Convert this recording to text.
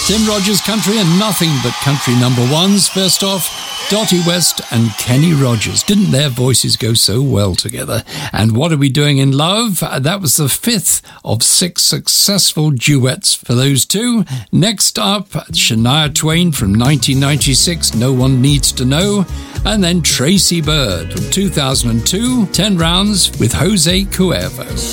Tim Rogers Country and nothing but country number ones. First off, Dottie West and Kenny Rogers. Didn't their voices go so well together? And What Are We Doing in Love? That was the fifth of 6 successful duets for those two. Next up, Shania Twain from 1996, No One Needs to Know. And then Tracy Bird from 2002, 10 rounds with Jose Cuervo.